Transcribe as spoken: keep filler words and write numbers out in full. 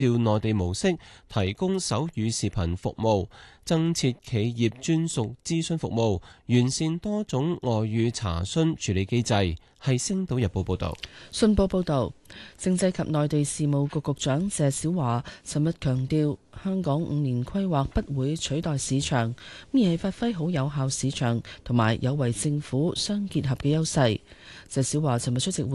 照內地模式提供手語視頻服務，增設企業專屬諮詢服務，完善多種外語查詢處理機制。係《星島日報》報道。 信報報導，政制及內地事務局局長謝小華尋日強調，香港五年規劃不會取代市場，而係發揮好有效市場同埋有為政府相結合嘅優勢。謝小華尋日出席會